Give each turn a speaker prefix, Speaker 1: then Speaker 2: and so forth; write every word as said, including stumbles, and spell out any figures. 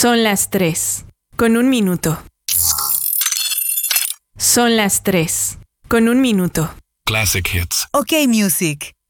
Speaker 1: Son las tres, con un minuto. Son las tres, con un minuto.
Speaker 2: Classic hits.
Speaker 3: OK Music.